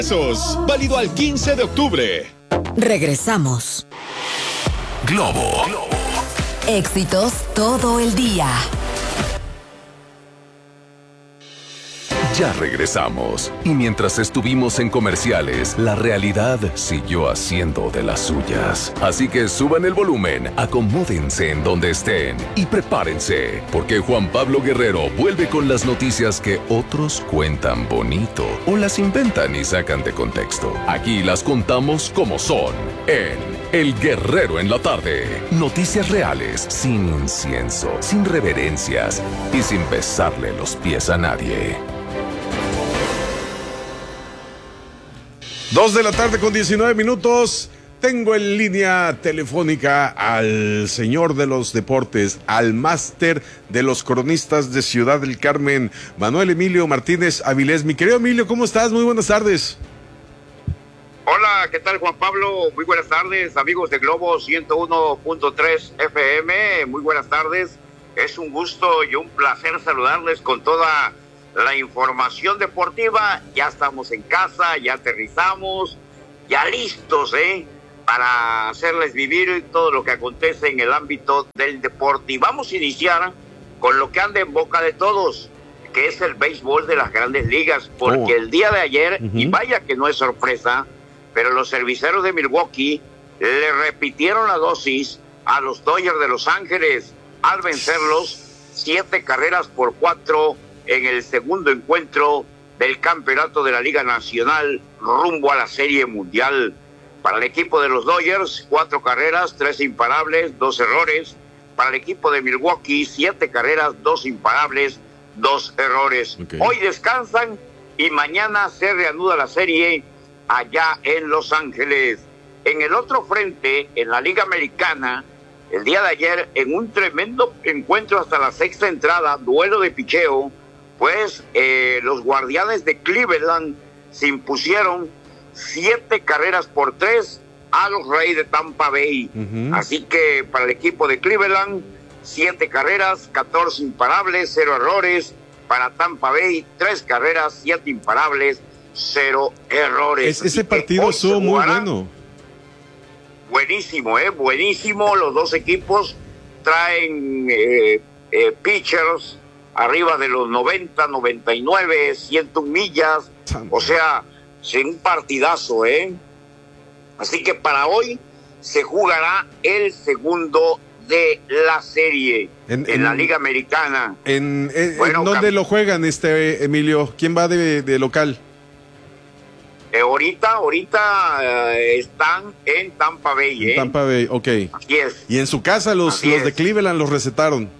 pesos, válido al 15 de octubre. Regresamos. Globo. Éxitos todo el día. Ya regresamos. Y mientras estuvimos en comerciales, la realidad siguió haciendo de las suyas. Así que suban el volumen, acomódense en donde estén y prepárense, porque Juan Pablo Guerrero vuelve con las noticias que otros cuentan bonito o las inventan y sacan de contexto. Aquí las contamos como son, en El Guerrero en la Tarde. Noticias reales, sin incienso, sin reverencias y sin besarle los pies a nadie. 2:19 p.m. Tengo en línea telefónica al señor de los deportes, al máster de los cronistas de Ciudad del Carmen, Manuel Emilio Martínez Avilés. Mi querido Emilio, ¿cómo estás? Muy buenas tardes. Hola, ¿qué tal, Juan Pablo? Muy buenas tardes, amigos de Globo 101.3 FM. Muy buenas tardes. Es un gusto y un placer saludarles con toda la información deportiva. Ya estamos en casa, ya aterrizamos, ya listos, para hacerles vivir todo lo que acontece en el ámbito del deporte. Y vamos a iniciar con lo que anda en boca de todos, que es el béisbol de las Grandes Ligas, porque el día de ayer, y vaya que no es sorpresa, pero los cerveceros de Milwaukee le repitieron la dosis a los Dodgers de Los Ángeles al vencerlos 7-4 en el segundo encuentro del campeonato de la Liga Nacional rumbo a la Serie Mundial. Para el equipo de los Dodgers, 4 carreras, 3 imparables, 2 errores. Para el equipo de Milwaukee, 7 carreras, 2 imparables, 2 errores. Okay. Hoy descansan y mañana se reanuda la serie allá en Los Ángeles. En el otro frente, en la Liga Americana, el día de ayer, en un tremendo encuentro hasta la sexta entrada, duelo de picheo, pues los Guardianes de Cleveland se impusieron 7-3 a los Reyes de Tampa Bay. Así que para el equipo de Cleveland, 7 carreras, 14 imparables, 0 errores. Para Tampa Bay, 3 carreras, 7 imparables, 0 errores. Ese partido estuvo muy bueno. Buenísimo, buenísimo. Los dos equipos traen pitchers arriba de los 90, 99, 101 millas. O sea, un partidazo, Así que para hoy se jugará el segundo de la serie en la Liga Americana. Bueno, ¿dónde lo juegan, Emilio? ¿Quién va de local? Ahorita están en Tampa Bay, En Tampa Bay, ok. Así es. Y en su casa los de Cleveland los recetaron.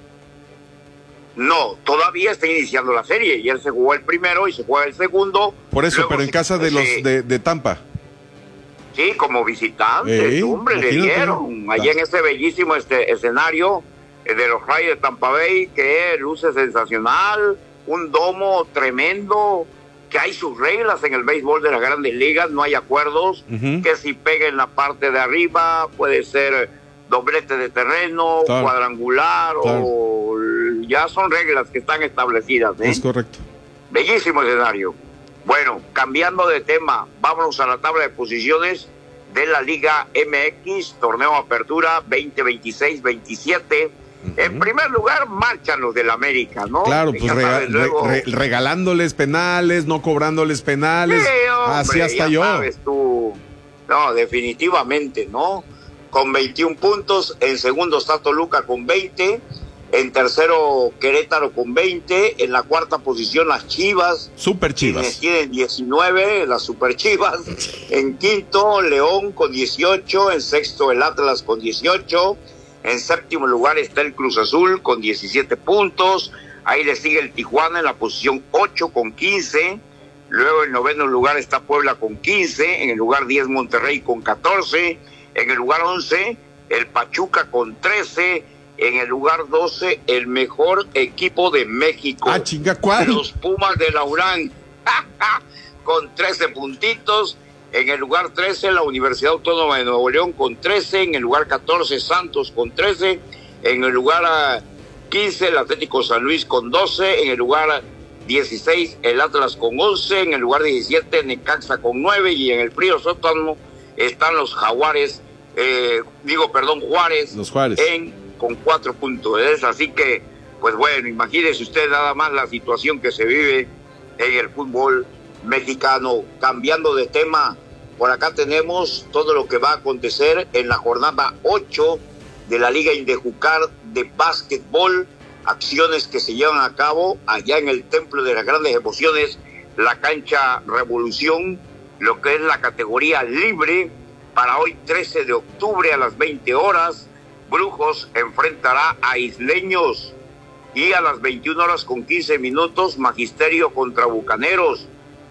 No, todavía está iniciando la serie. Ya se jugó el primero y se juega el segundo. Por eso, pero en casa de los de Tampa. Sí, como visitantes, hombre, le dieron. Allí en ese bellísimo escenario de los Reyes de Tampa Bay, que luce sensacional, un domo tremendo, que hay sus reglas en el béisbol de las Grandes Ligas, no hay acuerdos, que si pega en la parte de arriba, puede ser doblete de terreno, cuadrangular, o ya son reglas que están establecidas. Es correcto. Bellísimo escenario. Bueno, cambiando de tema, vámonos a la tabla de posiciones de la Liga MX, torneo Apertura 2026-27. En primer lugar, marchan los del América, ¿no? Claro, pues regalándoles penales, no cobrándoles penales. Sí, hombre, así hasta yo. Sabes tú. No, definitivamente, ¿no? Con 21 puntos. En segundo está Toluca con 20. En tercero, Querétaro con 20. En la cuarta posición, las Chivas. Super Chivas. Tienen 19, las Super Chivas. En quinto, León con 18. En sexto, el Atlas con 18. En séptimo lugar está el Cruz Azul con 17 puntos. Ahí le sigue el Tijuana en la posición 8 con 15. Luego en noveno lugar está Puebla con 15. En el lugar 10, Monterrey con 14. En el lugar 11, el Pachuca con 13. En el lugar 12, el mejor equipo de México. Ah, chinga, ¿cuál? Los Pumas de Laurán, con 13 puntitos. En el lugar 13, la Universidad Autónoma de Nuevo León con 13. En el lugar 14, Santos con 13. En el lugar 15, el Atlético San Luis con 12. En el lugar 16, el Atlas con 11, en el lugar 17, Necaxa con 9, y en el frío sótano están los Juárez, Los Juárez. con 4 puntos. Es así que, pues bueno, imagínese usted nada más la situación que se vive en el fútbol mexicano. Cambiando de tema, por acá tenemos todo lo que va a acontecer en la jornada 8 de la Liga Indejucar de básquetbol, acciones que se llevan a cabo allá en el Templo de las Grandes Emociones, la cancha Revolución, lo que es la categoría libre. Para hoy 13 de octubre a las 20 horas, Brujos enfrentará a Isleños, y a las 21 horas con 15 minutos, Magisterio contra Bucaneros.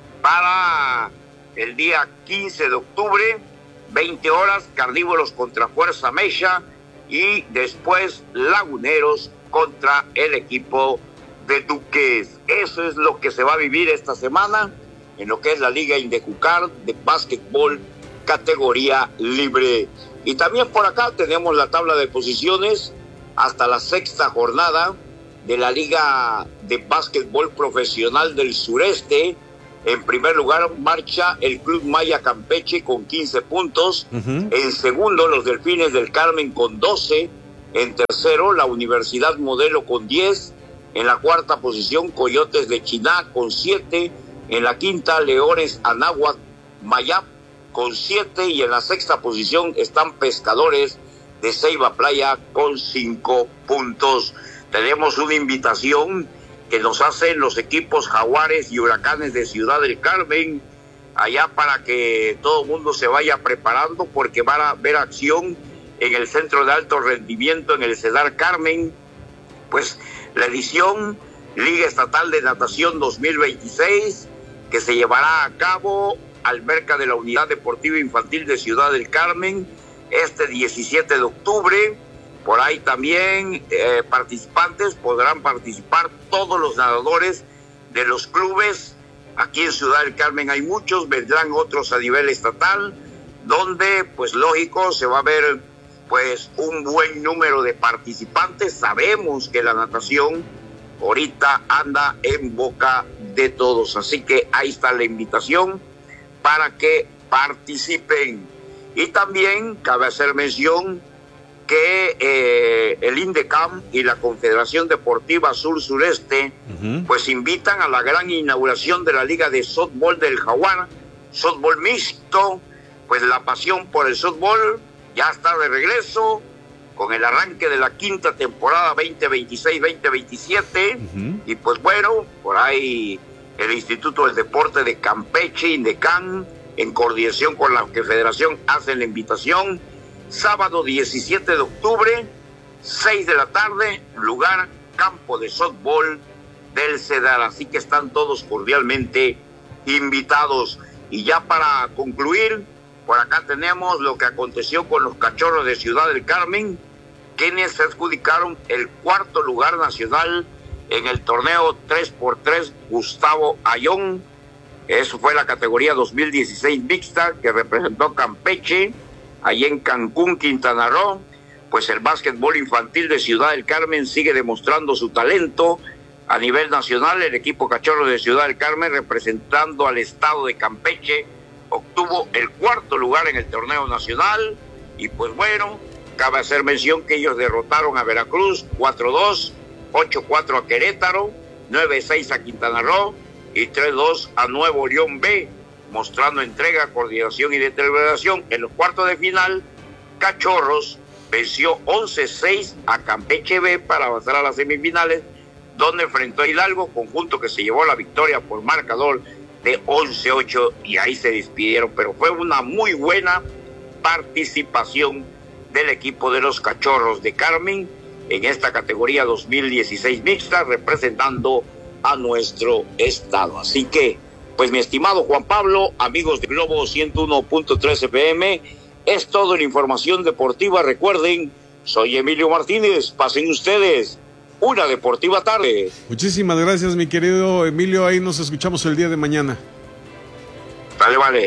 Para el día 15 de octubre, 20 horas, Carnívoros contra Fuerza Mexa, y después Laguneros contra el equipo de Duques. Eso es lo que se va a vivir esta semana en lo que es la Liga Indejucar de básquetbol categoría libre. Y también por acá tenemos la tabla de posiciones hasta la 6ª jornada de la Liga de Básquetbol Profesional del Sureste. En primer lugar marcha el Club Maya Campeche con 15 puntos. En segundo, los Delfines del Carmen con 12. En tercero, la Universidad Modelo con 10. En la cuarta posición, Coyotes de Chiná con 7. En la quinta, Leones Anáhuac Mayap con 7. Y en la 6ª posición están Pescadores de Ceiba Playa con 5 puntos. Tenemos una invitación que nos hacen los equipos Jaguares y Huracanes de Ciudad del Carmen, allá para que todo el mundo se vaya preparando, porque van a ver acción en el Centro de Alto Rendimiento, en el Cedar Carmen, pues la edición Liga Estatal de Natación 2026, que se llevará a cabo alberca de la Unidad Deportiva Infantil de Ciudad del Carmen, este 17 de octubre. Por ahí también participantes podrán participar todos los nadadores de los clubes. Aquí en Ciudad del Carmen hay muchos, vendrán otros a nivel estatal, donde pues lógico se va a ver pues un buen número de participantes. Sabemos que la natación ahorita anda en boca de todos, así que ahí está la invitación para que participen. Y también cabe hacer mención que el INDECAM y la Confederación Deportiva Sur-Sureste pues invitan a la gran inauguración de la Liga de Softball del Jaguar, softball mixto. Pues la pasión por el softball ya está de regreso con el arranque de la 5ª temporada 2026-2027. Y pues bueno, por ahí el Instituto del Deporte de Campeche, INDECAM, en coordinación con la Confederación, hacen la invitación. Sábado 17 de octubre, 6 de la tarde, lugar campo de softball del Cedar. Así que están todos cordialmente invitados. Y ya para concluir, por acá tenemos lo que aconteció con los Cachorros de Ciudad del Carmen, quienes se adjudicaron el 4º lugar nacional en el torneo 3x3 Gustavo Ayón. Eso fue la categoría 2016 mixta que representó Campeche, allí en Cancún, Quintana Roo. Pues el básquetbol infantil de Ciudad del Carmen sigue demostrando su talento a nivel nacional. El equipo Cachorro de Ciudad del Carmen, representando al estado de Campeche, obtuvo el 4º lugar en el torneo nacional. Y pues bueno, cabe hacer mención que ellos derrotaron a Veracruz 4-2, 8-4 a Querétaro, 9-6 a Quintana Roo y 3-2 a Nuevo León B, mostrando entrega, coordinación y determinación. En los cuartos de final, Cachorros venció 11-6 a Campeche B para avanzar a las semifinales, donde enfrentó a Hidalgo, conjunto que se llevó la victoria por marcador de 11-8, y ahí se despidieron. Pero fue una muy buena participación del equipo de los Cachorros de Carmen en esta categoría 2016 mixta, representando a nuestro estado. Así que, pues mi estimado Juan Pablo, amigos de Globo 101.3 FM, es toda la información deportiva. Recuerden, soy Emilio Martínez. Pasen ustedes una deportiva tarde. Muchísimas gracias, mi querido Emilio. Ahí nos escuchamos el día de mañana. Vale.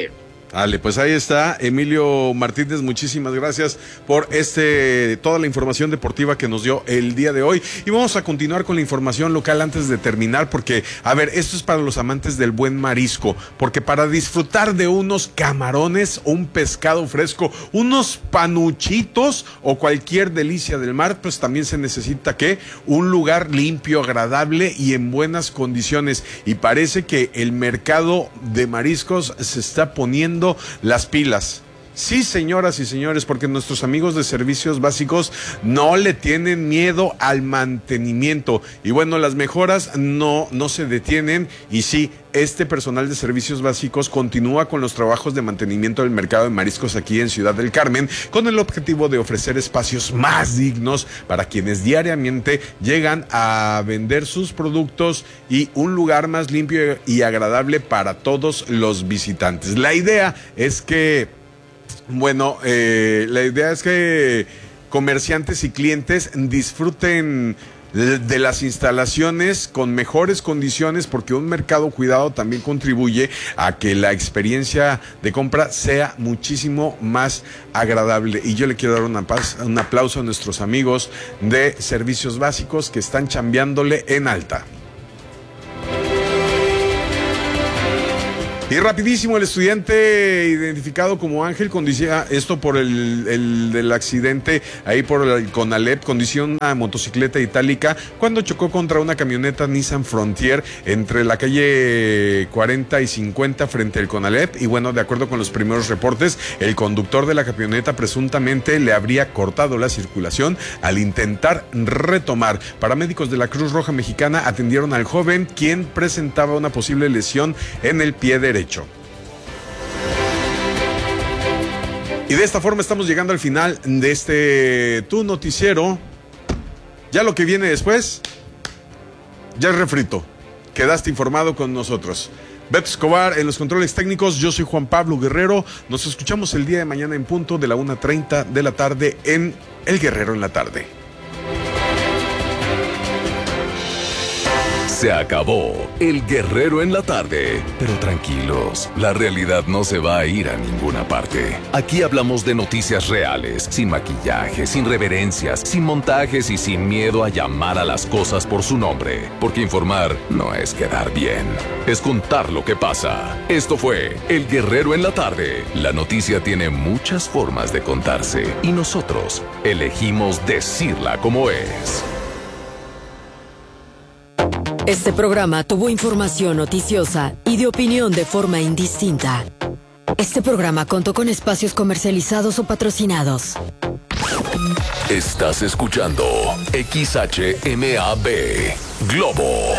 Dale, pues ahí está Emilio Martínez, muchísimas gracias por toda la información deportiva que nos dio el día de hoy, y vamos a continuar con la información local antes de terminar, porque, a ver, esto es para los amantes del buen marisco, porque para disfrutar de unos camarones o un pescado fresco, unos panuchitos o cualquier delicia del mar, pues también se necesita un lugar limpio, agradable y en buenas condiciones, y parece que el mercado de mariscos se está poniendo las pilas. Sí, señoras y señores, porque nuestros amigos de servicios básicos no le tienen miedo al mantenimiento. Y bueno, las mejoras no se detienen. Y sí, este personal de servicios básicos continúa con los trabajos de mantenimiento del mercado de mariscos aquí en Ciudad del Carmen, con el objetivo de ofrecer espacios más dignos para quienes diariamente llegan a vender sus productos y un lugar más limpio y agradable para todos los visitantes. La idea es que comerciantes y clientes disfruten de las instalaciones con mejores condiciones, porque un mercado cuidado también contribuye a que la experiencia de compra sea muchísimo más agradable. Y yo le quiero dar un aplauso a nuestros amigos de servicios básicos que están chambeándole en alta. Y rapidísimo, el estudiante identificado como Ángel conducía, esto por el del accidente ahí por el Conalep, conducía una motocicleta itálica cuando chocó contra una camioneta Nissan Frontier entre la calle 40 y 50 frente al Conalep. Y bueno, de acuerdo con los primeros reportes, el conductor de la camioneta presuntamente le habría cortado la circulación al intentar retomar. Paramédicos de la Cruz Roja Mexicana atendieron al joven, quien presentaba una posible lesión en el pie derecho. Y de esta forma estamos llegando al final de tu noticiero. Ya lo que viene después ya es refrito. Quedaste informado con nosotros. Beto Escobar en los controles técnicos. Yo soy Juan Pablo Guerrero. Nos escuchamos el día de mañana en punto de la 1:30 de la tarde en El Guerrero en la Tarde. Se acabó El Guerrero en la Tarde. Pero tranquilos, la realidad no se va a ir a ninguna parte. Aquí hablamos de noticias reales, sin maquillaje, sin reverencias, sin montajes y sin miedo a llamar a las cosas por su nombre. Porque informar no es quedar bien, es contar lo que pasa. Esto fue El Guerrero en la Tarde. La noticia tiene muchas formas de contarse y nosotros elegimos decirla como es. Este programa tuvo información noticiosa y de opinión de forma indistinta. Este programa contó con espacios comercializados o patrocinados. Estás escuchando XHMAB Globo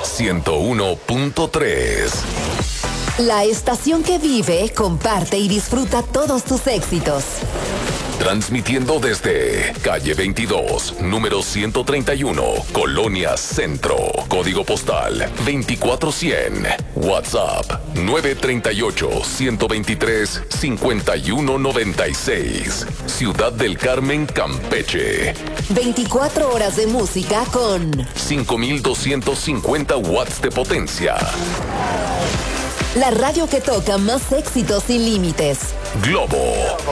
101.3. La estación que vive, comparte y disfruta todos tus éxitos. Transmitiendo desde calle 22, número 131, Colonia Centro, código postal 24100, WhatsApp 938-123-5196, Ciudad del Carmen, Campeche. 24 horas de música con 5250 watts de potencia. La radio que toca más éxitos sin límites. Globo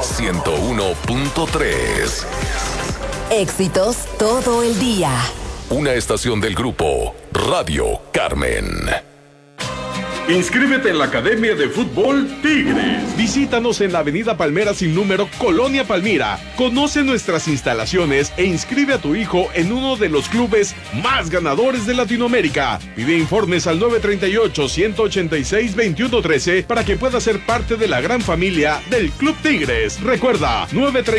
101.3. Éxitos todo el día. Una estación del grupo Radio Carmen. Inscríbete en la Academia de Fútbol Tigres. Visítanos en la Avenida Palmera sin número, Colonia Palmira. Conoce nuestras instalaciones e inscribe a tu hijo en uno de los clubes más ganadores de Latinoamérica. Pide informes al 938-186-2113 para que puedas ser parte de la gran familia del Club Tigres. Recuerda,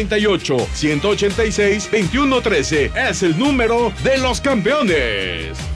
938-186-2113 es el número de los campeones.